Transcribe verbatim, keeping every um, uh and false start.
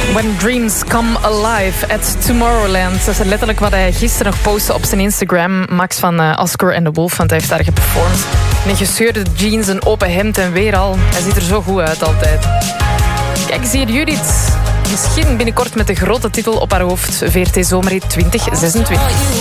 When Dreams Come Alive at Tomorrowland. Dat is letterlijk wat hij gisteren nog postte op zijn Instagram. Max van uh, Oscar en de Wolf, want hij heeft daar geperformed. In een gescheurde jeans, een open hemd en weer al. Hij ziet er zo goed uit altijd. Kijk eens hier, Judith. Misschien binnenkort met de grote titel op haar hoofd. V R T Zomerhit twintig zesentwintig.